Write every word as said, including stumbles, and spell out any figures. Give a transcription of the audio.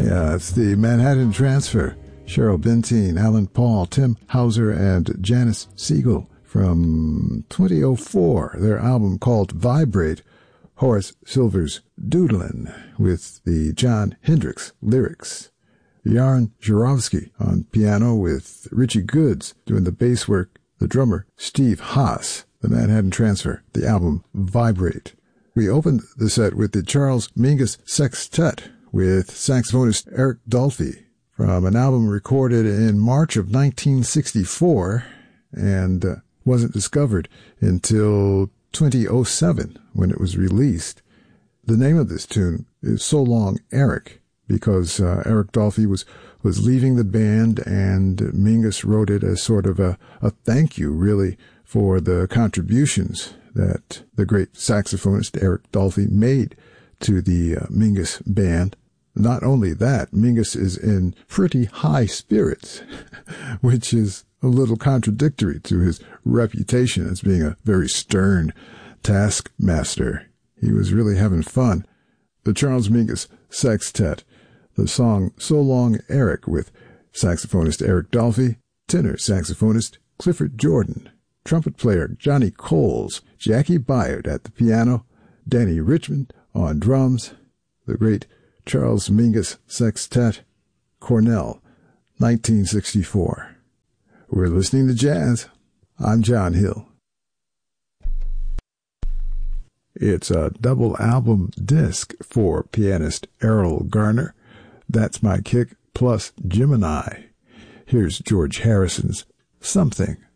Yeah, it's the Manhattan Transfer. Cheryl Benteen, Alan Paul, Tim Hauser, and Janice Siegel from twenty oh four. Their album called Vibrate. Horace Silver's Doodlin' with the John Hendricks lyrics. Yaron Jurovsky on piano with Richie Goods doing the bass work. The drummer, Steve Haas, the Manhattan Transfer, the album Vibrate. We opened the set with the Charles Mingus Sextet with saxophonist Eric Dolphy from an album recorded in March of nineteen sixty-four and uh, wasn't discovered until twenty oh seven when it was released. The name of this tune is So Long Eric because uh, Eric Dolphy was, was leaving the band and Mingus wrote it as sort of a, a thank you, really, for the contributions that the great saxophonist Eric Dolphy made to the uh, Mingus band. Not only that, Mingus is in pretty high spirits, which is a little contradictory to his reputation as being a very stern taskmaster. He was really having fun. The Charles Mingus Sextet, the song So Long Eric with saxophonist Eric Dolphy, tenor saxophonist Clifford Jordan, trumpet player Johnny Coles, Jackie Byard at the piano, Danny Richmond on drums, the great Charles Mingus Sextet, Cornell, nineteen sixty-four. We're listening to jazz. I'm John Hill. It's a double album disc for pianist Errol Garner. That's My Kick plus Gemini. Here's George Harrison's Something.